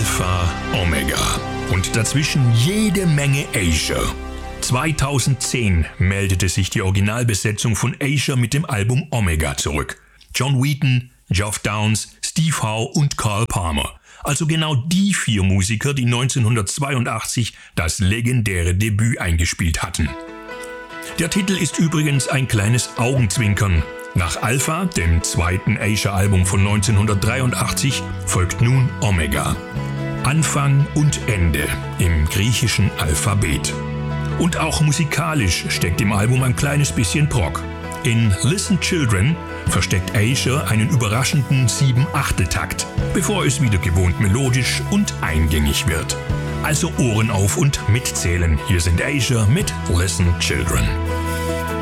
Alpha, Omega. Und dazwischen jede Menge Asia. 2010 meldete sich die Originalbesetzung von Asia mit dem Album Omega zurück. John Wheaton, Geoff Downes, Steve Howe und Carl Palmer. Also genau die 4 Musiker, die 1982 das legendäre Debüt eingespielt hatten. Der Titel ist übrigens ein kleines Augenzwinkern. Nach Alpha, dem zweiten Asia-Album von 1983, folgt nun Omega. Anfang und Ende im griechischen Alphabet. Und auch musikalisch steckt im Album ein kleines bisschen Prog. In Listen Children versteckt Asia einen überraschenden 7/8-Takt, bevor es wieder gewohnt melodisch und eingängig wird. Also Ohren auf und mitzählen. Hier sind Asia mit Listen Children.